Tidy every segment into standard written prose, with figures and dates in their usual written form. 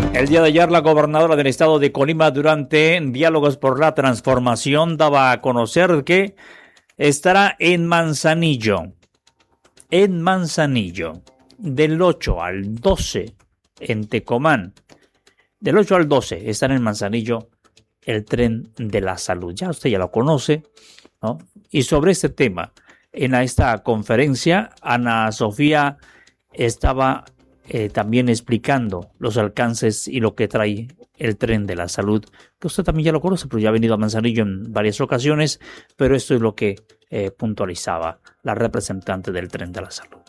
El día de ayer, la gobernadora del estado de Colima, durante diálogos por la transformación, daba a conocer que estará en Manzanillo, del 8 al 12 en Tecomán. Del 8 al 12 estará en Manzanillo el tren de la salud. Ya usted ya lo conoce, ¿no? Y sobre este tema, en esta conferencia, Ana Sofía estaba también explicando los alcances y lo que trae el tren de la salud, que usted también ya lo conoce, pero ya ha venido a Manzanillo en varias ocasiones, pero esto es lo que puntualizaba la representante del tren de la salud.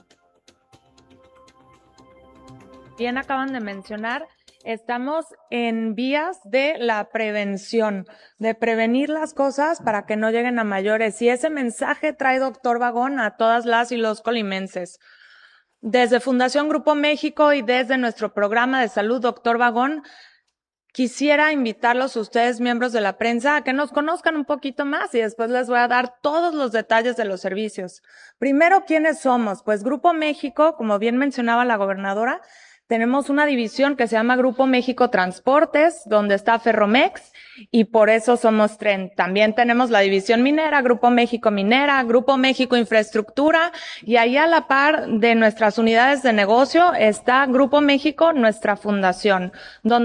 Bien acaban de mencionar, estamos en vías de la prevención, de prevenir las cosas para que no lleguen a mayores. Y ese mensaje trae doctor Vagón a todas las y los colimenses. Desde Fundación Grupo México y desde nuestro programa de salud, doctor Vagón, quisiera invitarlos a ustedes, miembros de la prensa, a que nos conozcan un poquito más y después les voy a dar todos los detalles de los servicios. Primero, ¿quiénes somos? Pues Grupo México, como bien mencionaba la gobernadora, tenemos una división que se llama Grupo México Transportes, donde está Ferromex, y por eso somos tren. También tenemos la división minera, Grupo México Minera, Grupo México Infraestructura, y ahí a la par de nuestras unidades de negocio está Grupo México, nuestra fundación, donde